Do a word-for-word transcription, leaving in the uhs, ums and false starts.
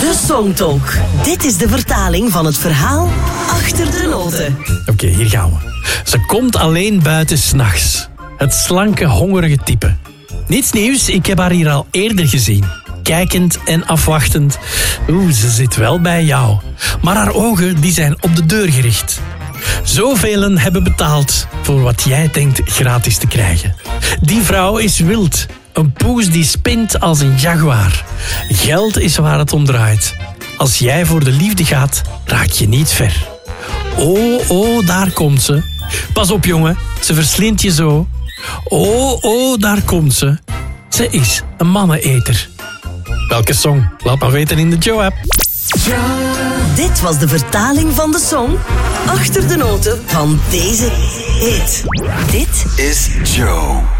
De Songtalk. Dit is de vertaling van het verhaal achter de noten. Oké, okay, hier gaan we. Ze komt alleen buiten 's nachts. Het slanke, hongerige type. Niets nieuws, ik heb haar hier al eerder gezien. Kijkend en afwachtend. Oeh, ze zit wel bij jou. Maar haar ogen die zijn op de deur gericht. Zoveel hebben betaald voor wat jij denkt gratis te krijgen. Die vrouw is wild. Een poes die spint als een jaguar. Geld is waar het om draait. Als jij voor de liefde gaat, raak je niet ver. Oh, oh, daar komt ze. Pas op, jongen, ze verslindt je zo. Oh, oh, daar komt ze. Ze is een manneneter. Welke song? Laat maar weten in de Joe-app. Dit was de vertaling van de song achter de noten van deze hit. Dit is Joe.